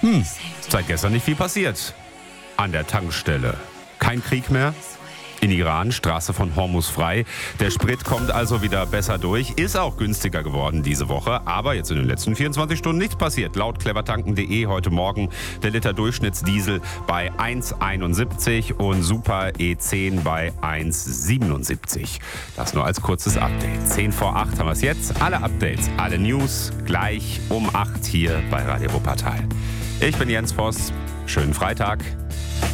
Seit gestern nicht viel passiert. An der Tankstelle. Kein Krieg mehr. In Iran, Straße von Hormuz frei. Der Sprit kommt also wieder besser durch. Ist auch günstiger geworden diese Woche. Aber jetzt in den letzten 24 Stunden nichts passiert. Laut clevertanken.de heute Morgen der Liter Durchschnittsdiesel bei 1,71 und Super E10 bei 1,77. Das nur als kurzes Update. 10 vor 8 haben wir es jetzt. Alle Updates, alle News gleich um 8 hier bei Radio Wuppertal. Ich bin Jens Voss. Schönen Freitag.